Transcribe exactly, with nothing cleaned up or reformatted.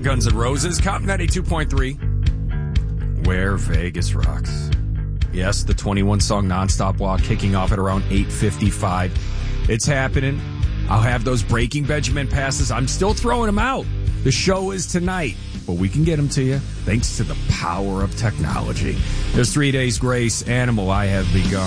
Guns N' Roses. Cop ninety-two point three. Where Vegas rocks. Yes, the twenty-one song nonstop walk kicking off at around eight fifty-five. It's happening. I'll have those Breaking Benjamin passes. I'm still throwing them out. The show is tonight, but we can get them to you thanks to the power of technology. There's Three Days Grace, Animal, I Have Begun.